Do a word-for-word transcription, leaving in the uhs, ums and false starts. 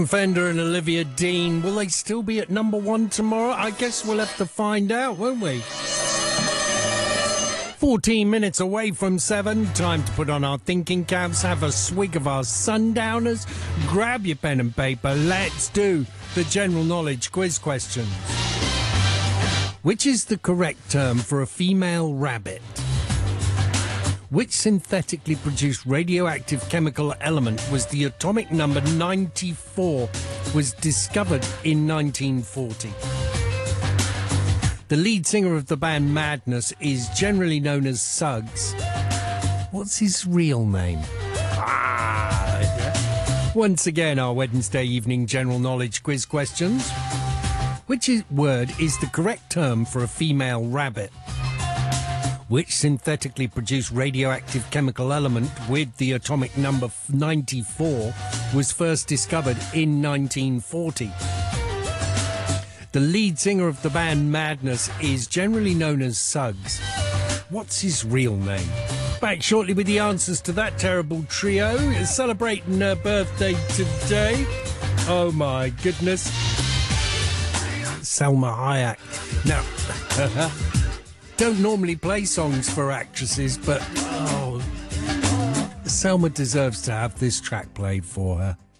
Fender and Olivia Dean, will they still be at number one tomorrow? I guess we'll have to find out, won't we? fourteen minutes away from seven, time to put on our thinking caps, have a swig of our sundowners, grab your pen and paper, let's do the general knowledge quiz questions. Which is the correct term for a female rabbit? Which synthetically produced radioactive chemical element was the atomic number ninety-four, was discovered in nineteen forty? The lead singer of the band Madness is generally known as Suggs. What's his real name? Ah, yeah. Once again, our Wednesday evening general knowledge quiz questions. Which is, word is the correct term for a female rabbit? Which synthetically produced radioactive chemical element with the atomic number ninety-four was first discovered in nineteen forty? The lead singer of the band Madness is generally known as Suggs. What's his real name? Back shortly with the answers to that terrible trio. Celebrating her birthday today. Oh my goodness. Salma Hayek. Now, don't normally play songs for actresses, but oh, Selma deserves to have this track played for her.